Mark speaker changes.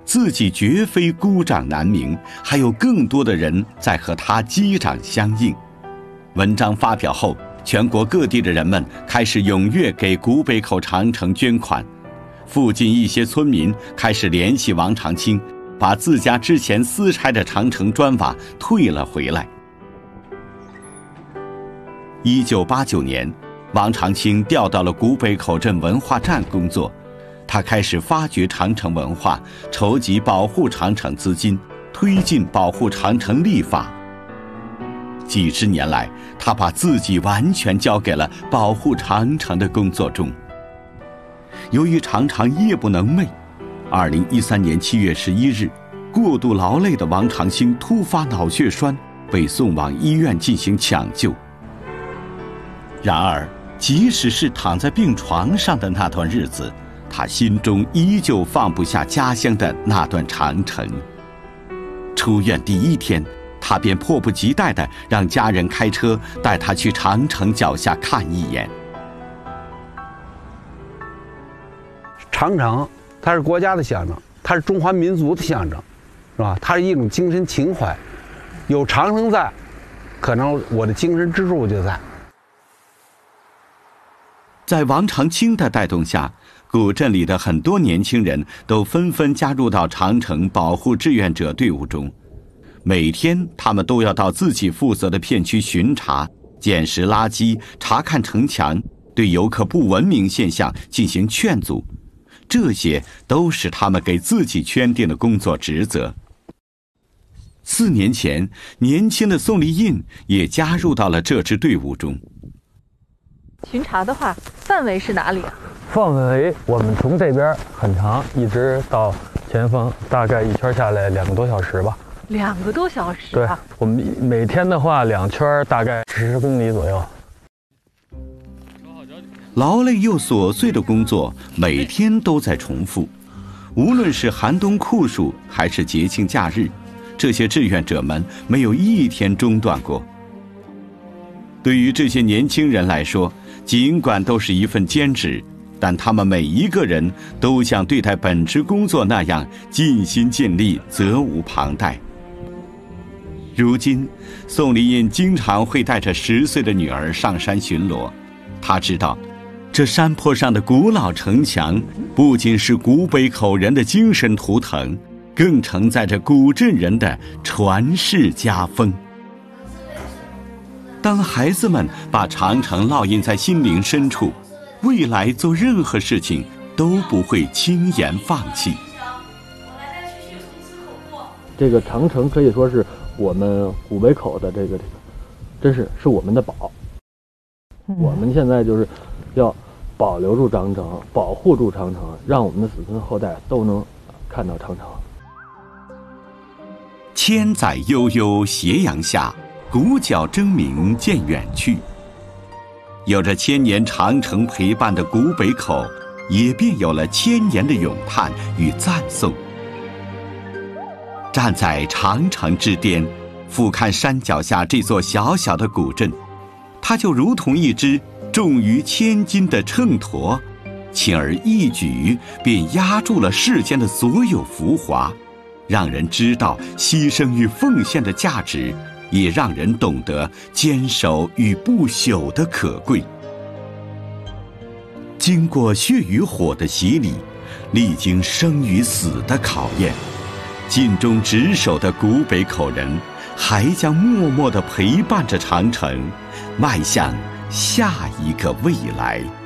Speaker 1: 自己绝非孤掌难鸣，还有更多的人在和他击掌相应。文章发表后，全国各地的人们开始踊跃给古北口长城捐款，附近一些村民开始联系王长青，把自家之前私拆的长城砖瓦退了回来。1989年，王长青调到了古北口镇文化站工作，他开始发掘长城文化，筹集保护长城资金，推进保护长城立法。几十年来，他把自己完全交给了保护长城的工作中。由于常常夜不能寐，2013年7月11日，过度劳累的王长青突发脑血栓，被送往医院进行抢救。然而，即使是躺在病床上的那段日子，他心中依旧放不下家乡的那段长城。出院第一天，他便迫不及待地让家人开车带他去长城脚下看一眼。
Speaker 2: 长城，它是国家的象征，它是中华民族的象征，是吧？它是一种精神情怀。有长城在，可能我的精神支柱就在。
Speaker 1: 在王长青的带动下，古镇里的很多年轻人都纷纷加入到长城保护志愿者队伍中。每天，他们都要到自己负责的片区巡查、捡拾垃圾、查看城墙，对游客不文明现象进行劝阻。这些都是他们给自己圈定的工作职责。4年前，年轻的宋丽印也加入到了这支队伍中。
Speaker 3: 巡查的话，范围是哪里啊？
Speaker 4: 范围我们从这边很长，一直到前方，大概一圈下来2个多小时吧。
Speaker 3: 2个多小时
Speaker 4: 对，我们每天的话2圈大概10公里左右。
Speaker 1: 劳累又琐碎的工作每天都在重复，无论是寒冬酷暑还是节庆假日，这些志愿者们没有一天中断过。对于这些年轻人来说，尽管都是一份兼职，但他们每一个人都像对待本职工作那样尽心尽力，责无旁贷。如今，宋丽印经常会带着10岁的女儿上山巡逻。她知道，这山坡上的古老城墙不仅是古北口人的精神图腾，更承载着古镇人的传世家风。当孩子们把长城烙印在心灵深处，未来做任何事情都不会轻言放弃。
Speaker 4: 这个长城可以说是我们古北口的这个，真是我们的宝。我们现在就是要保留住长城，保护住长城，让我们的子孙后代都能看到长城。
Speaker 1: 千载悠悠斜阳下，鼓角争鸣渐远去。有着1000年长城陪伴的古北口，也便有了1000年的咏叹与赞颂。站在长城之巅，俯瞰山脚下这座小小的古镇，它就如同一只重于1000斤的秤砣，轻而易举便压住了世间的所有浮华，让人知道牺牲与奉献的价值，也让人懂得坚守与不朽的可贵。经过血与火的洗礼，历经生与死的考验，尽忠职守的古北口人还将默默地陪伴着长城，迈向下一个未来。